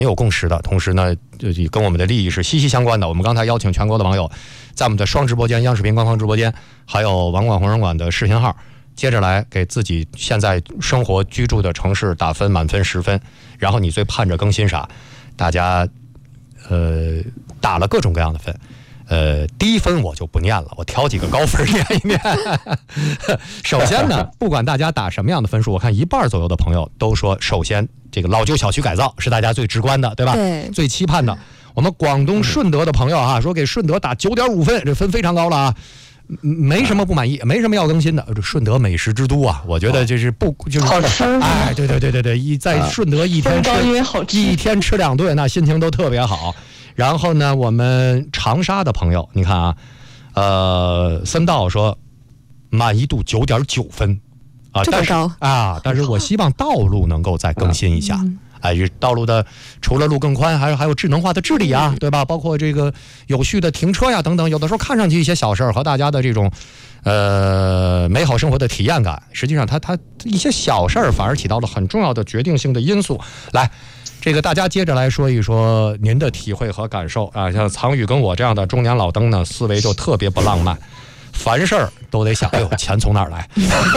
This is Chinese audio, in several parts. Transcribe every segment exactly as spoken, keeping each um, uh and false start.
有共识的，同时呢，就跟我们的利益是息息相关的。我们刚才邀请全国的网友，在我们的双直播间、央视频官方直播间，还有网管红人馆的视频号，接着来给自己现在生活居住的城市打分，满分十分。然后你最盼着更新啥？大家呃打了各种各样的分。呃，低分我就不念了，我挑几个高分念一念。首先呢，不管大家打什么样的分数，我看一半左右的朋友都说，首先这个老旧小区改造是大家最直观的，对吧？ 对， 最期盼的。我们广东顺德的朋友啊，说给顺德打 九点五 分，这分非常高了啊。没什么不满意，没什么要更新的。这顺德美食之都啊，我觉得这是不就是好吃。 哎，对对对对对，一在顺德一天吃一天吃两顿，那心情都特别好。然后呢，我们长沙的朋友，你看啊，呃，森道说满意度 九点九 分啊， 这么高啊，但是我希望道路能够再更新一下。嗯哎，道路的除了路更宽，还有还有智能化的治理啊，对吧？包括这个有序的停车呀等等，有的时候看上去一些小事儿和大家的这种呃美好生活的体验感，实际上它它一些小事儿反而起到了很重要的决定性的因素。来，这个大家接着来说一说您的体会和感受啊。像苍宇跟我这样的中年老登呢，思维就特别不浪漫。凡事都得想，哎呦，钱从哪儿来？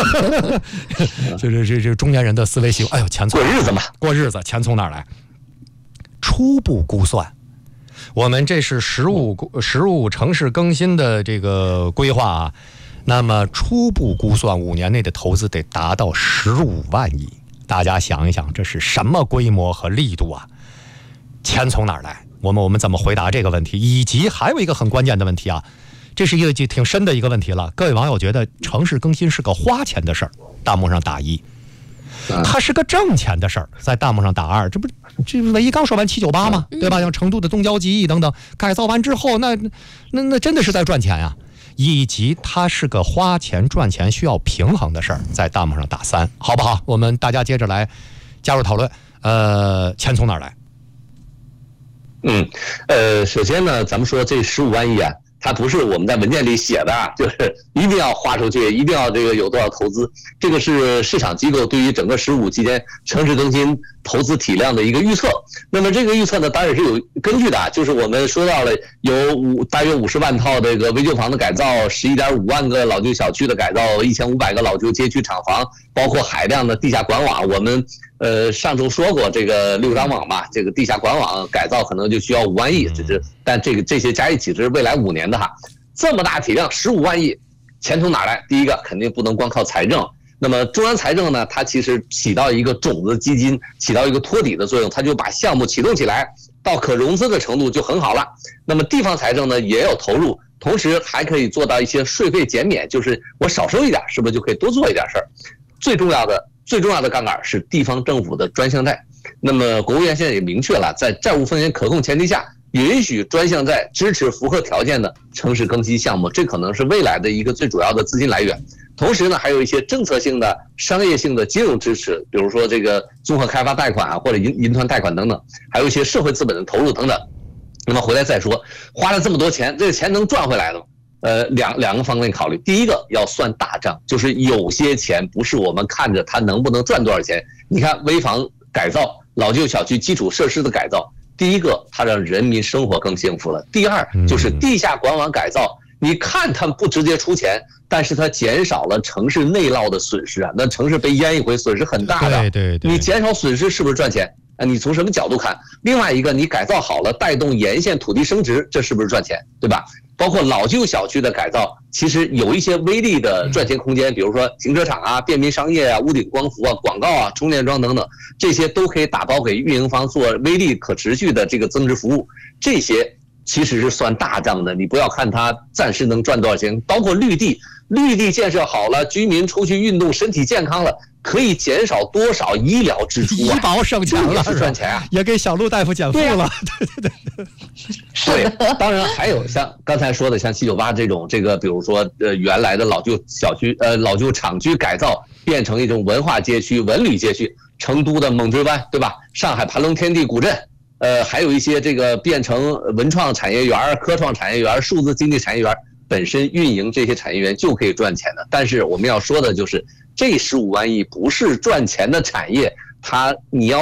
就是这这中年人的思维习惯，哎呦，钱从过日子嘛， 过日子，钱从哪儿来？初步估算，我们这是十五十五城市更新的这个规划啊。那么初步估算，五年内的投资得达到十五万亿。大家想一想，这是什么规模和力度啊？钱从哪儿来？我们我们怎么回答这个问题？以及还有一个很关键的问题啊。这是一个挺深的一个问题了，各位网友觉得城市更新是个花钱的事儿，弹幕上打一；它是个挣钱的事儿，在弹幕上打二。这不，这唯一刚说完七九八吗？对吧？像成都的东郊记忆等等，改造完之后，那那那真的是在赚钱呀。以及它是个花钱赚钱需要平衡的事儿，在弹幕上打三，好不好？我们大家接着来加入讨论。呃，钱从哪儿来？ 嗯，呃，首先呢，咱们说这十五万亿啊。它不是我们在文件里写的，就是一定要花出去，一定要这个有多少投资，这个是市场机构对于整个“十五”期间城市更新投资体量的一个预测。那么这个预测呢，当然是有根据的，就是我们说到了有五大约五十万套这个危旧房的改造，十一点五万个老旧小区的改造，一千五百个老旧街区厂房，包括海量的地下管网。我们呃上周说过这个六张网嘛，这个地下管网改造可能就需要五万亿，这是但这个这些加一起是未来五年的哈，这么大体量十五万亿，钱从哪来？第一个肯定不能光靠财政。那么中央财政呢，它其实起到一个种子基金，起到一个托底的作用，它就把项目启动起来，到可融资的程度就很好了。那么地方财政呢也有投入，同时还可以做到一些税费减免，就是我少收一点，是不是就可以多做一点事儿？最重要的最重要的杠杆是地方政府的专项债。那么国务院现在也明确了，在债务风险可控前提下，允许专项债支持符合条件的城市更新项目，这可能是未来的一个最主要的资金来源。同时呢，还有一些政策性的、商业性的金融支持，比如说这个综合开发贷款啊，或者银银团贷款等等，还有一些社会资本的投入等等。那么回来再说，花了这么多钱，这个钱能赚回来的吗？呃，两两个方面考虑。第一个要算大账，就是有些钱不是我们看着它能不能赚多少钱。你看危房改造、老旧小区基础设施的改造。第一个，它让人民生活更幸福了。第二，就是地下管网改造，你看它不直接出钱，但是它减少了城市内涝的损失啊。那城市被淹一回，损失很大的。 对对对， 你减少损失是不是赚钱？啊，你从什么角度看？另外一个，你改造好了，带动沿线土地升值，这是不是赚钱？对吧？包括老旧小区的改造，其实有一些微利的赚钱空间，比如说停车场啊、便民商业啊、屋顶光伏啊、广告啊、充电桩等等，这些都可以打包给运营方做微利可持续的这个增值服务。这些其实是算大账的，你不要看它暂时能赚多少钱。包括绿地，绿地建设好了，居民出去运动，身体健康了，可以减少多少医疗支出啊？ 医保省钱了， 是赚钱啊！ 也给小陆大夫减负了。对对对， 对，当然还有像刚才说的，像七九八这种，这个比如说呃原来的老旧小区呃老旧厂区改造，变成一种文化街区、文旅街区，成都的猛追湾，对吧？上海盘龙天地古镇。呃，还有一些这个变成文创产业园、科创产业园、数字经济产业园，本身运营这些产业园就可以赚钱的。但是我们要说的就是，这十五万亿不是赚钱的产业，它你要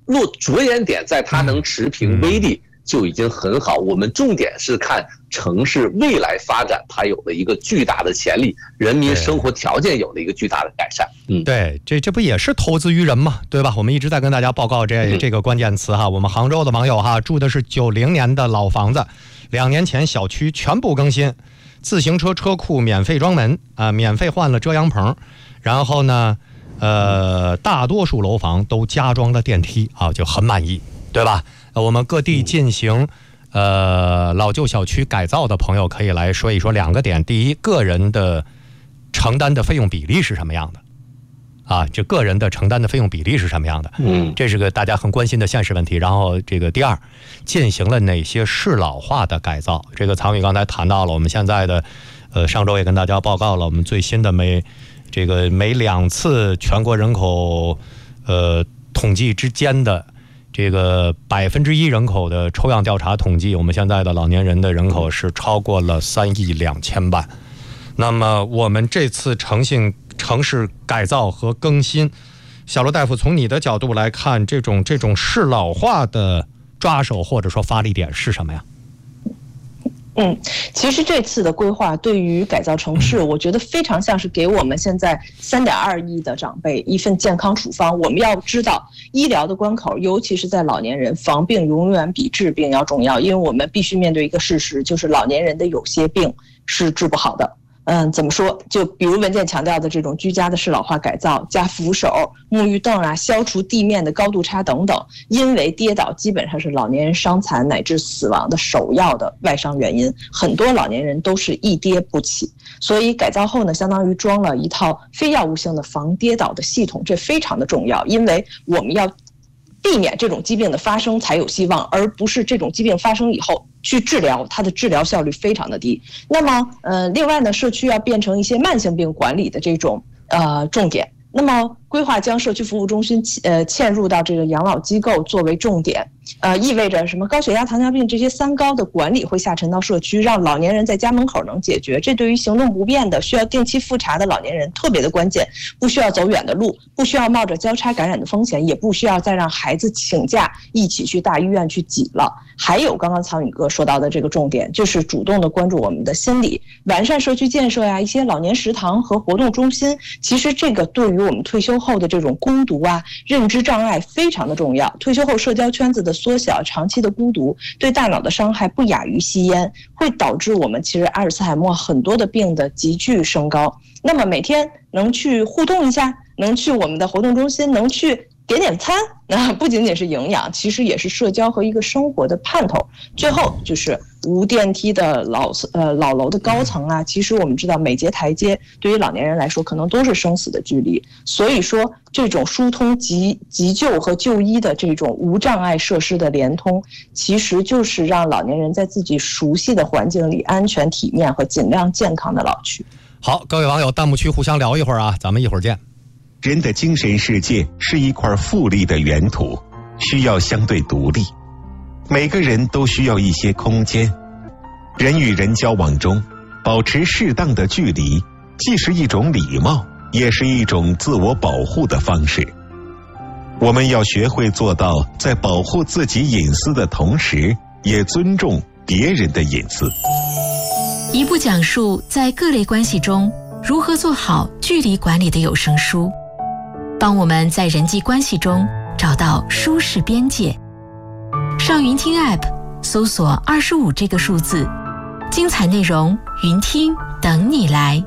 落着眼点在它能持平微利。就已经很好，我们重点是看城市未来发展，它有了一个巨大的潜力，人民生活条件有了一个巨大的改善。 嗯，对，这这不也是投资于人嘛，对吧？我们一直在跟大家报告这这个关键词哈。我们杭州的网友哈，住的是九零年的老房子，两年前小区全部更新，自行车车库免费装门啊、呃，免费换了遮阳棚，然后呢，呃，大多数楼房都加装了电梯啊，就很满意，对吧？我们各地进行呃老旧小区改造的朋友可以来说一说两个点。第一，个人的承担的费用比例是什么样的啊？这个人的承担的费用比例是什么样的？嗯，这是个大家很关心的现实问题。然后这个第二，进行了哪些适老化的改造？这个曹宇刚才谈到了，我们现在的呃上周也跟大家报告了，我们最新的每这个每两次全国人口呃统计之间的这个百分之一人口的抽样调查统计，我们现在的老年人的人口是超过了三亿两千万。那么我们这次诚信城市改造和更新，小罗大夫从你的角度来看，这种这种适老化的抓手或者说发力点是什么呀？ 嗯，其实这次的规划对于改造城市，我觉得非常像是给我们现在三点二亿的长辈一份健康处方。我们要知道，医疗的关口，尤其是在老年人，防病永远比治病要重要，因为我们必须面对一个事实，就是老年人的有些病是治不好的。嗯，怎么说？就比如文件强调的这种居家的适老化改造，加扶手、沐浴凳啊，消除地面的高度差等等。因为跌倒基本上是老年人伤残乃至死亡的首要的外伤原因，很多老年人都是一跌不起。所以改造后呢，相当于装了一套非药物性的防跌倒的系统，这非常的重要，因为我们要避免这种疾病的发生才有希望，而不是这种疾病发生以后去治疗，它的治疗效率非常的低。那么，呃，另外呢，社区要变成一些慢性病管理的这种呃重点。那么，规划将社区服务中心呃嵌入到这个养老机构作为重点，呃，意味着什么？高血压、糖尿病这些三高的管理会下沉到社区，让老年人在家门口能解决。这对于行动不便的、需要定期复查的老年人特别的关键，不需要走远的路，不需要冒着交叉感染的风险，也不需要再让孩子请假一起去大医院去挤了。还有刚刚曹宇哥说到的这个重点，就是主动的关注我们的心理，完善社区建设呀，一些老年食堂和活动中心。其实这个对于我们退休后的这种孤独啊、认知障碍非常的重要。退休后社交圈子的缩小，长期的孤独对大脑的伤害不亚于吸烟，会导致我们其实阿尔茨海默很多的病的急剧升高。那么每天能去互动一下，能去我们的活动中心，能去点点餐，那不仅仅是营养，其实也是社交和一个生活的盼头。最后就是无电梯的老呃老楼的高层啊，其实我们知道每节台阶对于老年人来说可能都是生死的距离，所以说这种疏通急急救和就医的这种无障碍设施的连通，其实就是让老年人在自己熟悉的环境里安全体面和尽量健康的老去。 好，各位网友弹幕区互相聊一会儿啊，咱们一会儿见。 人的精神世界是一块富丽的原土，需要相对独立。每个人都需要一些空间。人与人交往中，保持适当的距离，既是一种礼貌，也是一种自我保护的方式。我们要学会做到，在保护自己隐私的同时，也尊重别人的隐私。 一部讲述在各类关系中如何做好距离管理的有声书，帮我们在人际关系中找到舒适边界。上云听 App 搜索二十五这个数字，精彩内容云听等你来。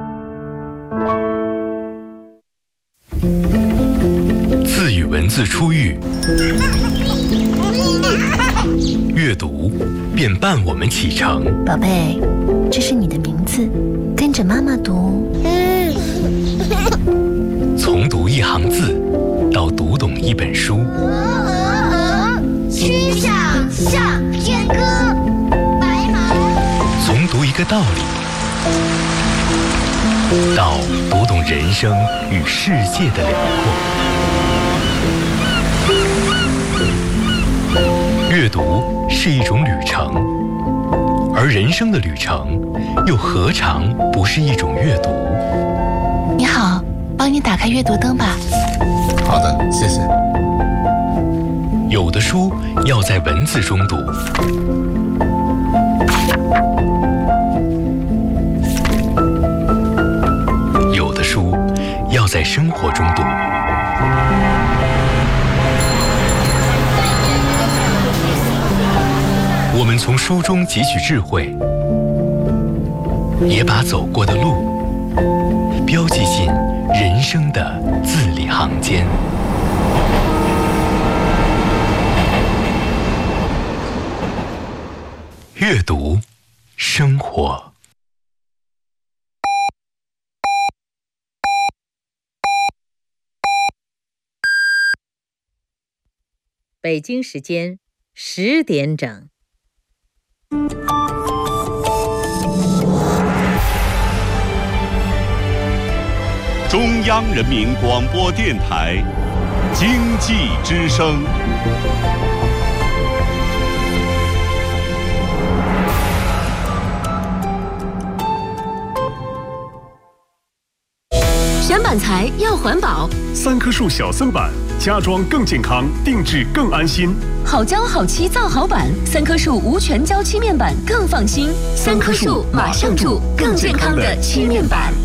字与文字初遇，阅读便伴我们启程。 宝贝，这是你的名字，跟着妈妈读。 从读一行字到读懂一本书， 曲项向天歌，白马。 从读一个道理到读懂人生与世界的辽阔。阅读是一种旅程，而人生的旅程又何尝不是一种阅读？ 你好，帮你打开阅读灯吧。 好的，谢谢。 有的书要在文字中读，有的书要在生活中读。我们从书中汲取智慧，也把走过的路标记进人生的字里行间。阅读，生活。 北京时间十点整。 中央人民广播电台经济之声。 选板材要环保， 三棵树小森板，家装更健康，定制更安心。 好胶好漆造好板，三棵树无全胶漆面板更放心。三棵树马上住更健康的漆面板。